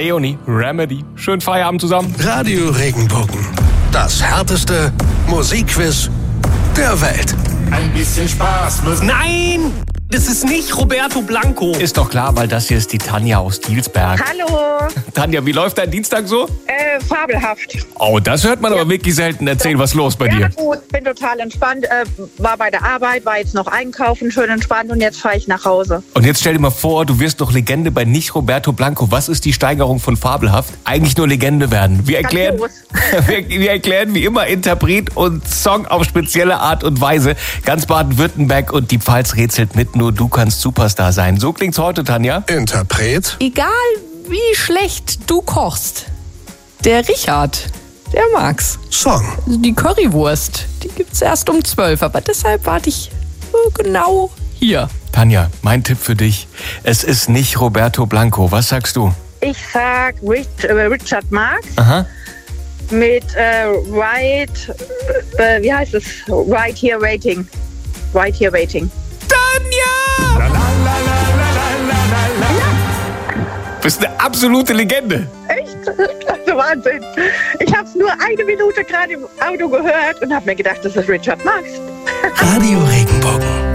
Leonie, Remedy. Schönen Feierabend zusammen. Radio Regenbogen. Das härteste Musikquiz der Welt. Ein bisschen Spaß muss... Nein! Das ist nicht Roberto Blanco. Ist doch klar, weil das hier ist die Tanja aus Dielsberg. Hallo. Tanja, wie läuft dein Dienstag so? Fabelhaft. Oh, das hört man aber wirklich selten. Erzähl, was los bei dir? Ja gut, bin total entspannt. War bei der Arbeit, war jetzt noch einkaufen, schön entspannt und jetzt fahre ich nach Hause. Und jetzt stell dir mal vor, du wirst doch Legende bei nicht Roberto Blanco. Was ist die Steigerung von fabelhaft? Eigentlich nur Legende werden. Wir erklären wie immer Interpret und Song auf spezielle Art und Weise. Ganz Baden-Württemberg und die Pfalz rätselt mit. Nur du kannst Superstar sein. So klingt's heute, Tanja. Interpret. Egal wie schlecht du kochst, der Richard, der mag's. Song. Also die Currywurst, die gibt's erst um 12, aber deshalb warte ich genau hier. Tanja, mein Tipp für dich. Es ist nicht Roberto Blanco. Was sagst du? Ich sag Richard Marx. Aha. Mit Right Here Waiting. Right Here Waiting. Tanja! Bist eine absolute Legende. Echt? Also Wahnsinn. Ich habe es nur 1 Minute gerade im Auto gehört und habe mir gedacht, das ist Richard Marx. Radio Regenbogen.